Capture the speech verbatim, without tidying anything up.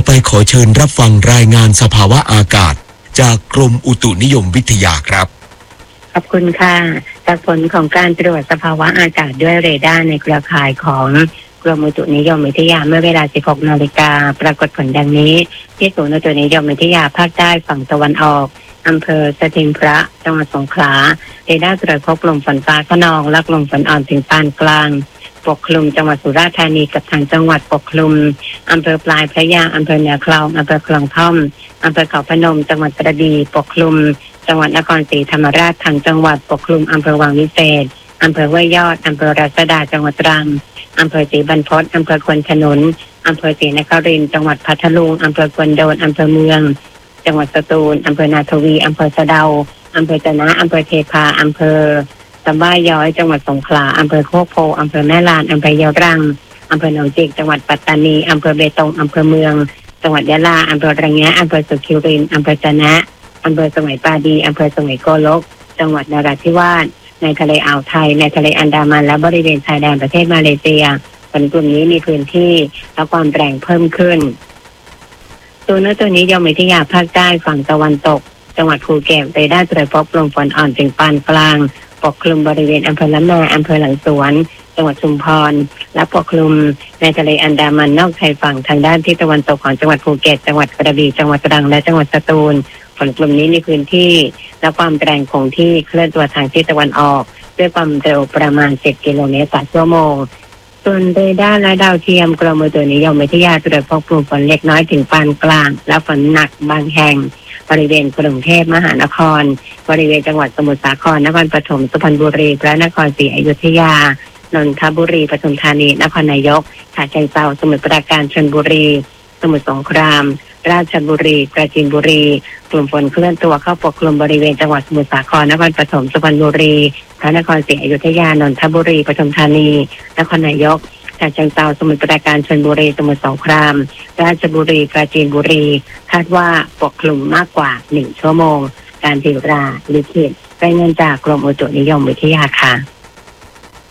ไปขอเชิญรับฟังรายงานสภาวะอากาศจากกรมอุตุนิยมวิทยาครับขอบคุณค่ะจากผลของการตรวจสภาวะอากาศด้วยเรดาร์ในเครือข่ายของกรมอุตุนิยมวิทยาเมื่อเวลา สิบหกนาฬิกา ปรากฏผลดังนี้ที่ศูนย์อุตุนิยมวิทยาภาคใต้ฝั่งตะวันออกอำเภอสถิงพระจังหวัดสงขลาเรดาร์ตรวจพบลมฝนฟ้าคะนองและลมฝนอ่อนถึงปานกลางปกคลุมจังหวัดสุราษฎร์ธานีกับทางจังหวัดปกคลุมอำเภอปลายพระยาอำเภอเหนือคลองอำเภอคลองท่อมอำเภอเขาพนมจังหวัดกระบี่ปกคลุมจังหวัดนครศรีธรรมราชทางจังหวัดปกคลุมอำเภอวังวิเศษอำเภอห้วยยอดอำเภอรัศดาจังหวัดตรังอำเภอศรีบรรพตอำเภอควนขนุนอำเภอศรีนครินทร์จังหวัดพัทลุงอำเภอควนโดนอำเภอเมืองจังหวัดสตูลอำเภอนาทวีอำเภอสะเดาอำเภอจะนะอำเภอเทพาอำเภอสะบ้าย้อยจังหวัดสงขลาอำเภอโคกโพอำเภอแม่ลานอำเภอยะรังอำเภอหนองจิกจังหวัดปัตตานีอำเภอเบตงอำเภอเมืองจังหวัดยะลาอำเภอระแงะอำเภอสุขิรินทร์อำเภอจะนะอำเภอสมัยปาดีอำเภอสมัยโกลกจังหวัดนราธิวาสในทะเลอ่าวไทยในทะเลอันดามันและบริเวณชายแดนประเทศมาเลเซียฝนกลุ่มนี้มีพื้นที่และความแรงเพิ่มขึ้นศูนย์อุตุนิยมวิทยาภาคใต้ฝั่งตะวันตกจังหวัดภูเก็ตเรดาร์ตรวจพบลมฝนอ่อนถึงปานกลางปกคลุมบริเวณอำเภอละแมอำเภอหลังสวนจังหวัดชุมพรและปกคลุมในทะเลอันดามันนอกชายฝั่งทางด้านที่ตะวันตกของจังหวัดภูเก็ตจังหวัดกระบี่จังหวัดตรังและจังหวัดสตูลฝนกลุ่มนี้ในพื้นที่และความแรงคงที่เคลื่อนตัวทางทิศตะวันออกด้วยความเร็วประมาณสิบกิโลเมตรต่อชั่วโมงส่วนเรดาร์และดาวเทียมกรมอุตุนิยมวิทยาตรวจพบกลุ่มฝนเล็กน้อยถึงปานกลางและฝนหนักบางแห่งบริเวณกรุงเทพมหานครบริเวณจังหวัดสมุทรสาครนครปฐมสุพรรณบุรีพระนครศรีอยุธยานนทบุรีปทุมธานีนครนายกฉะเชิงเทราสมุทรปราการชลบุรีสมุทรสงครามราชบุรีปราจีนบุรีกลุ่มฝนเคลื่อนตัวเข้าปกคลุมบริเวณจังหวัดสมุทรสาครนครปฐมสุพรรณบุรีพระนครศรีอยุธยานนทบุรีปทุมธานีนครนายกฉะเชิงเทราสมุทรปราการชลบุรีสมุทรสงครามราชบุรีปราจีนบุรีคาดว่าปกคลุมมากกว่าหนึ่งชั่วโมงการติวราลิขิตรายงานจากกรมอุตุนิยมวิทยาค่ะ